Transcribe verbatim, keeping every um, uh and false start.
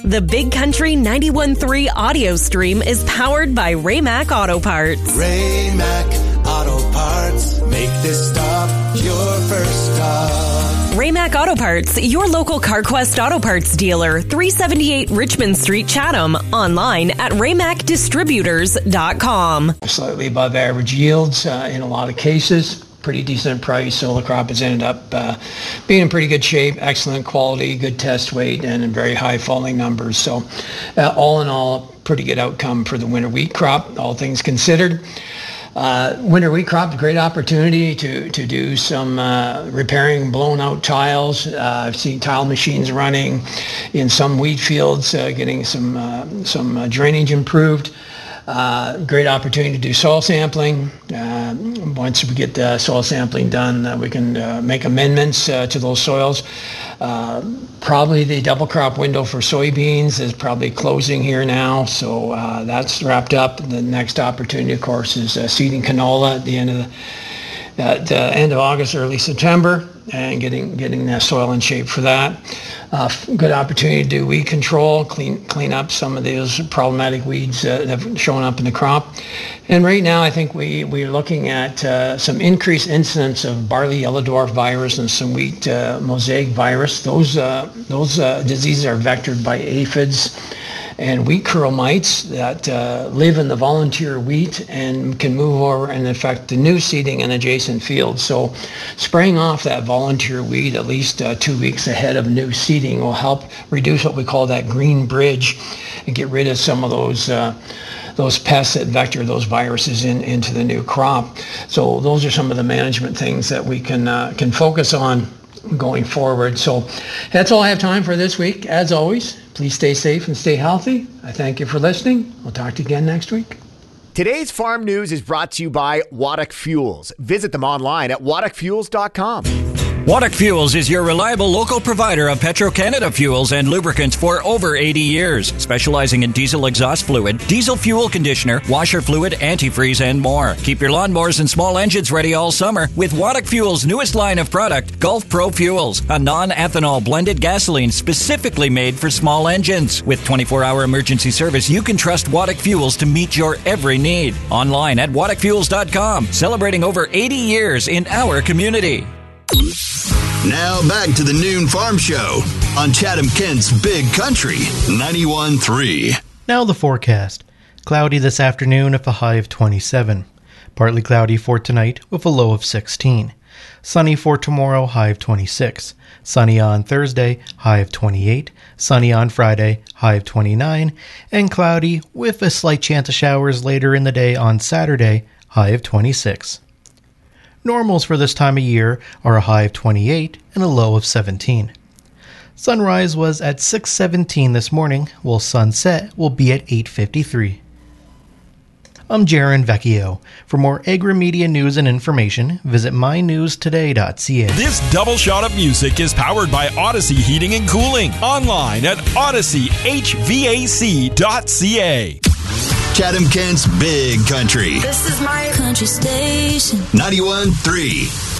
The Big Country ninety-one point three audio stream is powered by Ray-Mac Auto Parts. Ray-Mac Auto Parts. Make this stop your first stop. Ray-Mac Auto Parts, your local CarQuest Auto Parts dealer, three seventy-eight Richmond Street, Chatham. Online at ray mac distributors dot com. Slightly above average yields uh, in a lot of cases. Pretty decent price, so the crop has ended up uh, being in pretty good shape, excellent quality, good test weight, and in very high falling numbers. So uh, all in all, pretty good outcome for the winter wheat crop, all things considered. Uh, winter wheat crop, a great opportunity to, to do some uh, repairing blown out tiles. Uh, I've seen tile machines running in some wheat fields, uh, getting some, uh, some uh, drainage improved. Uh, great opportunity to do soil sampling. Uh, once we get the soil sampling done, uh, we can uh, make amendments uh, to those soils. Uh, probably the double crop window for soybeans is probably closing here now, so uh, that's wrapped up. The next opportunity, of course, is uh, seeding canola at the end of the at the end of August, early September, and getting getting the soil in shape for that. Uh, good opportunity to do weed control, clean clean up some of those problematic weeds uh, that have shown up in the crop. And right now, I think we we're looking at uh, some increased incidence of barley yellow dwarf virus and some wheat uh, mosaic virus. Those uh, those uh, diseases are vectored by aphids and wheat curl mites that uh, live in the volunteer wheat and can move over and affect the new seeding in adjacent fields. So spraying off that volunteer weed at least uh, two weeks ahead of new seeding will help reduce what we call that green bridge and get rid of some of those uh, those pests that vector those viruses in, into the new crop. So those are some of the management things that we can uh, can focus on going forward. So that's all I have time for this week. As always, please stay safe and stay healthy. I thank you for listening. We'll talk to you again next week. Today's farm news is brought to you by Waddock Fuels. Visit them online at waddock fuels dot com. Waddock Fuels is your reliable local provider of Petro-Canada fuels and lubricants for over eighty years, specializing in diesel exhaust fluid, diesel fuel conditioner, washer fluid, antifreeze, and more. Keep your lawnmowers and small engines ready all summer with Waddock Fuels' newest line of product, Gulf Pro Fuels, a non-ethanol blended gasoline specifically made for small engines. With twenty-four hour emergency service, you can trust Waddock Fuels to meet your every need. Online at waddock fuels dot com, celebrating over eighty years in our community. Now back to the Noon Farm Show on Chatham-Kent's Big Country ninety-one point three. Now the forecast. Cloudy this afternoon with a high of twenty-seven. Partly cloudy for tonight with a low of sixteen. Sunny for tomorrow, high of twenty-six. Sunny on Thursday, high of twenty-eight. Sunny on Friday, high of twenty-nine. And cloudy with a slight chance of showers later in the day on Saturday, high of twenty-six. Normals for this time of year are a high of twenty-eight and a low of seventeen. Sunrise was at six seventeen this morning, while sunset will be at eight fifty-three. I'm Jaron Vecchio. For more agri-media news and information, visit my news today dot c a. This double shot of music is powered by Odyssey Heating and Cooling. Online at odyssey h v a c dot c a. Chatham-Kent's Big Country. This is my country station. ninety-one point three.